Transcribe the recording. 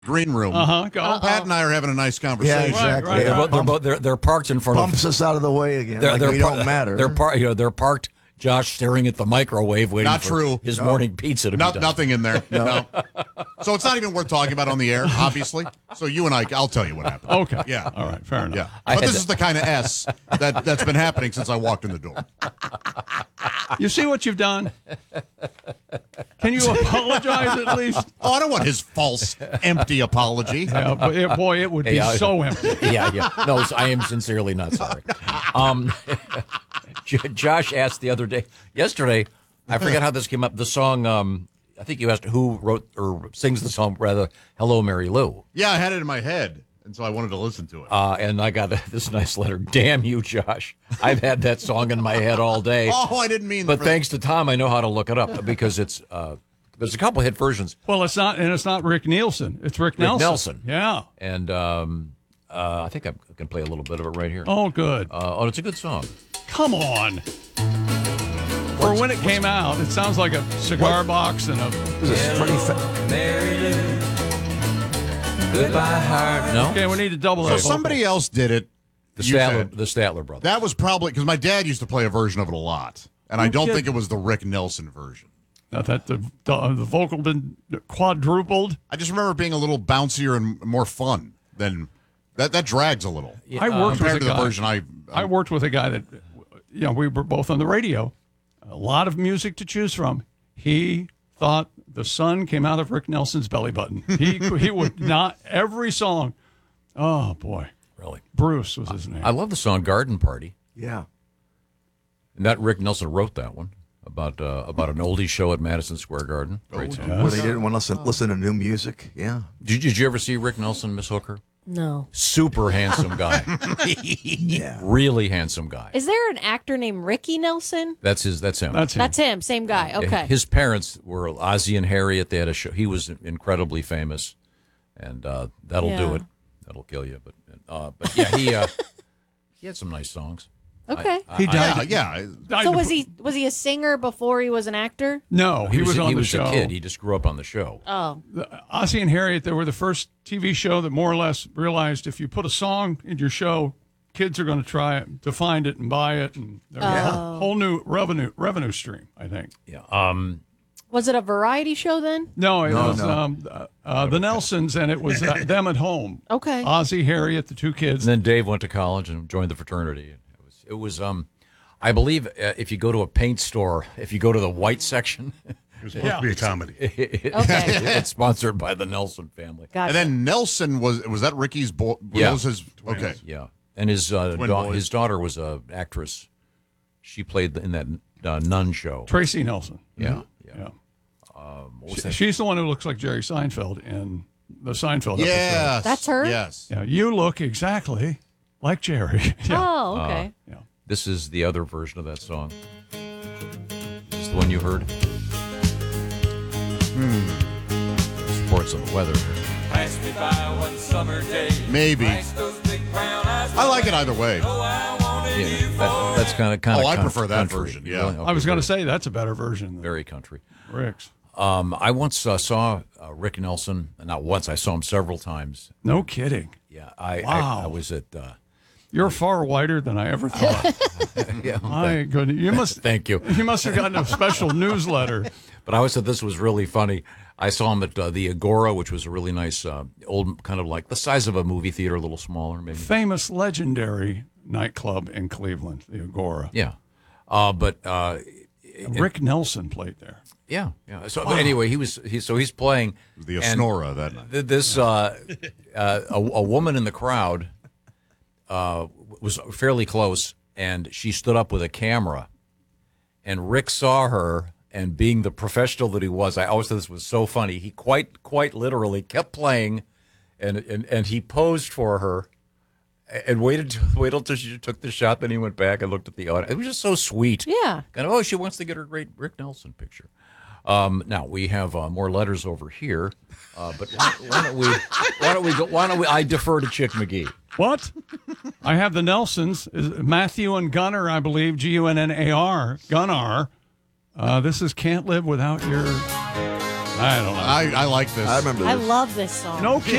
green room. Go. Pat and I are having a nice conversation. Yeah, exactly. Right. They're parked in front Bumps us out of the way again. They're We don't matter. They're parked. Josh staring at the microwave, waiting Not for true. his morning pizza to be done. Nothing in there. No. So it's not even worth talking about on the air, obviously. So you and I'll tell you what happened. Okay. Yeah. All right. Fair enough. Yeah. But this is the kind of S that's been happening since I walked in the door. You see what you've done? Can you apologize at least? Oh, I don't want his false, empty apology. Yeah, but it would be so empty. Yeah. No, I am sincerely not sorry. Josh asked yesterday, I forget how this came up, the song, I think you asked who wrote or sings the song, rather, Hello, Mary Lou. Yeah, I had it in my head, and so I wanted to listen to it. And I got this nice letter. Damn you, Josh. I've had that song in my head all day. Oh, I didn't mean But thanks to Tom, I know how to look it up because it's there's a couple hit versions. Well, it's not Rick Nielsen. It's Rick Nelson. Yeah. And I think I can play a little bit of it right here. Oh, good. It's a good song. Come on. For when it came out, it sounds like a cigar box and a... Mary Lou, goodbye heart. No? Okay, we need to double So that. somebody else did it. The You said. Statler brothers. That was probably because my dad used to play a version of it a lot, and I don't think it was the Rick Nelson version. Not that the vocal been quadrupled. I just remember it being a little bouncier and more fun than that. That drags a little. I worked with a compared to the guy. version I worked with a guy that, we were both on the radio. A lot of music to choose from. He thought the sun came out of Rick Nelson's belly button. He would not every song. Oh boy, Really? Bruce was his name. I love the song Garden Party. Yeah. And that Rick Nelson wrote that one about an oldie show at Madison Square Garden. Great song. Where they didn't want to listen to new music. Yeah. Did you ever see Rick Nelson, Miss Hooker? No. Super handsome guy. Yeah. Really handsome guy. Is there an actor named Ricky Nelson? That's him. That's him. That's him. Same guy. Okay. His parents were Ozzie and Harriet. They had a show. He was incredibly famous, and that'll do it. That'll kill you. But yeah, he had some nice songs. Okay. He died. Yeah. So was he a singer before he was an actor? No, he was on the show. A kid. He just grew up on the show. Oh. Ozzie and Harriet, they were the first TV show that more or less realized if you put a song in your show, kids are going to try it, to find it and buy it, and there's a whole new revenue stream, I think. Yeah. Was it a variety show then? No, it was the Nelsons, and it was them at home. Okay. Ozzie, Harriet, the two kids. And then Dave went to college and joined the fraternity. It was I believe if you go to a paint store, if you go to the white section, It was supposed to be a comedy. It's sponsored by the Nelson family. Gotcha. And then Nelson was that Ricky's boy? Yeah. Was his, okay. Yeah, and his his daughter was an actress. She played in that Nun show. Tracy Nelson. Yeah. What was that? She's the one who looks like Jerry Seinfeld in the Seinfeld episode. Yes. That's her? Yes. Yeah, you look exactly like Jerry. Yeah. Oh, okay. Yeah. This is the other version of that song. Is this the one you heard? Sports and the weather. Pass me by one summer day. Maybe. Pass those big brown eyes. I like it either way. Oh, I wanted you Yeah, that's kind of. Oh, I prefer that country. version, yeah. Really? I was going to Okay, say that's a better version than very country. Rick's. I once saw Rick Nelson. Not once. I saw him several times. No kidding. Yeah, Wow. I was at. You're far whiter than I ever thought. Yeah, My goodness. You must thank you. You must have gotten a special newsletter. But I always said this was really funny. I saw him at the Agora, which was a really nice old, kind of like the size of a movie theater, a little smaller, maybe. Famous, legendary nightclub in Cleveland, the Agora. Yeah, but Rick Nelson played there. yeah. So anyway, he's playing The and Asnora that night. This a woman in the crowd was fairly close, and she stood up with a camera, and Rick saw her. And being the professional that he was, I always thought this was so funny. He quite literally kept playing, and he posed for her, and waited till she took the shot. Then he went back and looked at the audience. It was just so sweet. Yeah. Kind of, she wants to get her great Rick Nelson picture. Now we have more letters over here, but why don't we? I defer to Chick McGee. What? I have the Nelsons, Matthew and Gunnar, I believe, Gunnar, Gunnar. This is Can't Live Without Your... I don't know. I like this. I remember I this. love this song. No